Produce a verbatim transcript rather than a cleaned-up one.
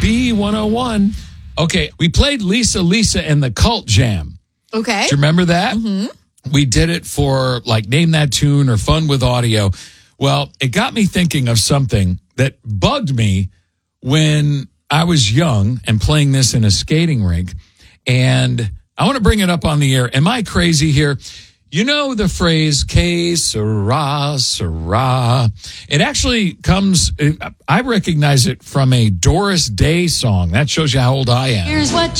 B one oh one. Okay, we played Lisa Lisa and the Cult Jam. Okay. Do you remember that? Mm-hmm. We did it for like Name That Tune or Fun with Audio. Well, it got me thinking of something that bugged me when I was young and playing this in a skating rink. And I want to bring it up on the air. Am I crazy here? You know the phrase, que sera, sera. It actually comes, I recognize it from a Doris Day song. That shows you how old I am. Here's what